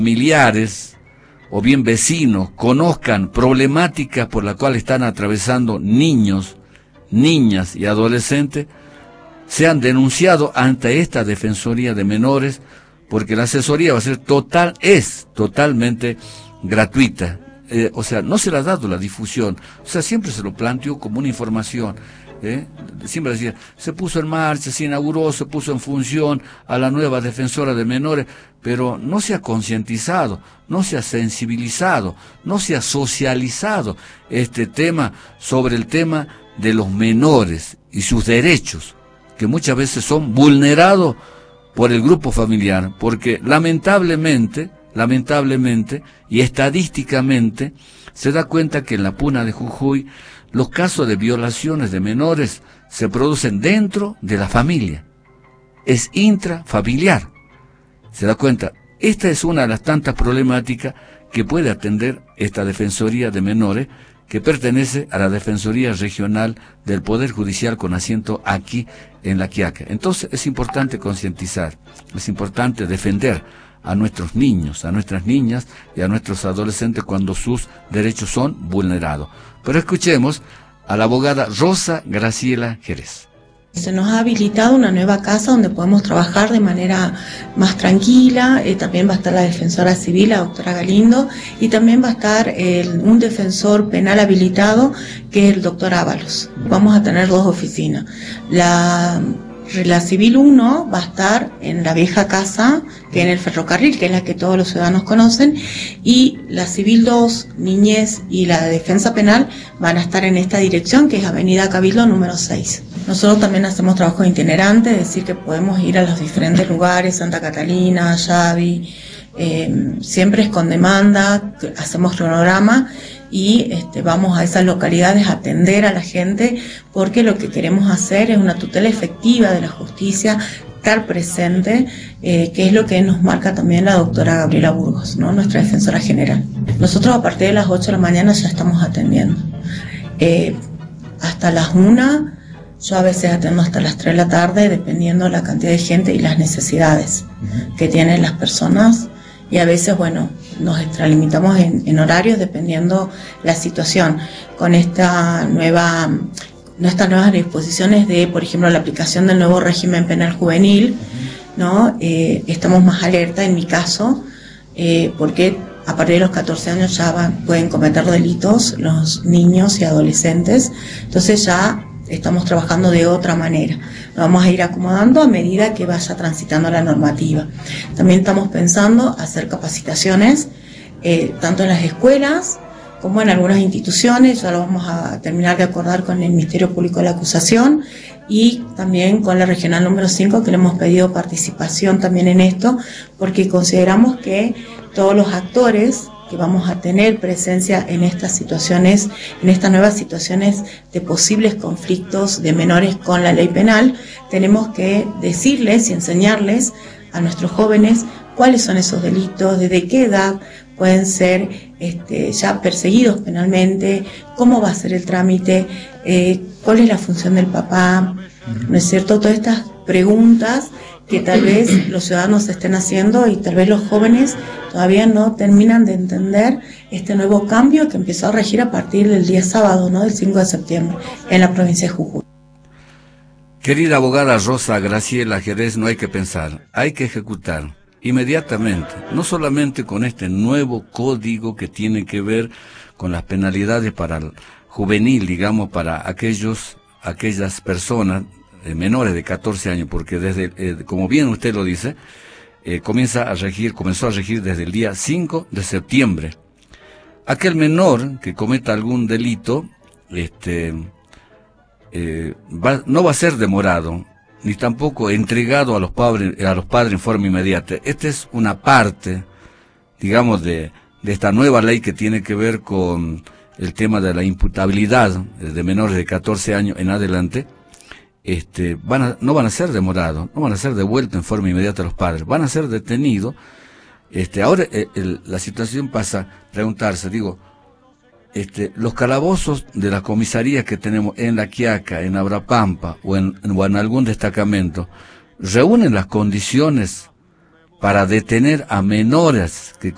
familiares o bien vecinos conozcan problemáticas por las cuales están atravesando niños, niñas y adolescentes, sean denunciados ante esta Defensoría de Menores, porque la asesoría va a ser totalmente gratuita. O sea, no se le ha dado la difusión, o sea, siempre se lo planteó como una información. Siempre decía, se puso en marcha, se inauguró, se puso en función a la nueva Defensora de Menores, pero no se ha concientizado, no se ha sensibilizado, no se ha socializado este tema sobre el tema de los menores y sus derechos, que muchas veces son vulnerados por el grupo familiar, porque lamentablemente y estadísticamente se da cuenta que en la Puna de Jujuy los casos de violaciones de menores se producen dentro de la familia, es intrafamiliar. Se da cuenta, esta es una de las tantas problemáticas que puede atender esta Defensoría de Menores, que pertenece a la Defensoría Regional del Poder Judicial con asiento aquí en La Quiaca. Entonces es importante concientizar, es importante defender a nuestros niños, a nuestras niñas y a nuestros adolescentes cuando sus derechos son vulnerados. Pero escuchemos a la abogada Rosa Graciela Jerez. Se nos ha habilitado una nueva casa donde podemos trabajar de manera más tranquila. También va a estar la defensora civil, la doctora Galindo, y también va a estar un defensor penal habilitado, que es el doctor Ábalos. Vamos a tener 2 oficinas. La Civil 1 va a estar en la vieja casa, que es en el ferrocarril, que es la que todos los ciudadanos conocen, y la Civil 2, Niñez y la Defensa Penal van a estar en esta dirección, que es Avenida Cabildo número 6. Nosotros también hacemos trabajo itinerante, es decir, que podemos ir a los diferentes lugares, Santa Catalina, Yavi, siempre es con demanda, hacemos cronograma y vamos a esas localidades a atender a la gente, porque lo que queremos hacer es una tutela efectiva de la justicia, estar presente, que es lo que nos marca también la doctora Gabriela Burgos, ¿no? Nuestra defensora general. Nosotros a partir de las 8 de la mañana ya estamos atendiendo, hasta las 1, yo a veces atiendo hasta las 3 de la tarde, dependiendo la cantidad de gente y las necesidades que tienen las personas. Y a veces, bueno, nos extralimitamos en horarios dependiendo la situación. Con nuestras nuevas disposiciones de, por ejemplo, la aplicación del nuevo régimen penal juvenil, ¿no? Estamos más alerta, en mi caso, porque a partir de los 14 años ya pueden cometer delitos los niños y adolescentes. Entonces ya estamos trabajando de otra manera. Nos vamos a ir acomodando a medida que vaya transitando la normativa. También estamos pensando hacer capacitaciones, tanto en las escuelas como en algunas instituciones. Ya lo vamos a terminar de acordar con el Ministerio Público de la Acusación y también con la Regional número 5, que le hemos pedido participación también en esto, porque consideramos que todos los actores que vamos a tener presencia en estas situaciones, en estas nuevas situaciones de posibles conflictos de menores con la ley penal, tenemos que decirles y enseñarles a nuestros jóvenes cuáles son esos delitos, desde qué edad pueden ser ya perseguidos penalmente, cómo va a ser el trámite, cuál es la función del papá, ¿no es cierto? Todas estas preguntas que tal vez los ciudadanos estén haciendo y tal vez los jóvenes todavía no terminan de entender este nuevo cambio que empezó a regir a partir del día sábado, ¿no? Del 5 de septiembre, en la provincia de Jujuy. Querida abogada Rosa Graciela Jerez, no hay que pensar, hay que ejecutar inmediatamente, no solamente con este nuevo código que tiene que ver con las penalidades para el juvenil, digamos, para aquellas personas menores de 14 años, porque desde, como bien usted lo dice, comenzó a regir desde el día 5 de septiembre. Aquel menor que cometa algún delito, no va a ser demorado, ni tampoco entregado a los padres en forma inmediata. Esta es una parte, digamos, de esta nueva ley que tiene que ver con el tema de la imputabilidad de menores de 14 años en adelante. No van a ser demorados, no van a ser devueltos en forma inmediata a los padres, van a ser detenidos. Ahora la situación pasa a preguntarse, los calabozos de las comisarías que tenemos en La Quiaca, en Abrapampa o en algún destacamento, ¿reúnen las condiciones para detener a menores que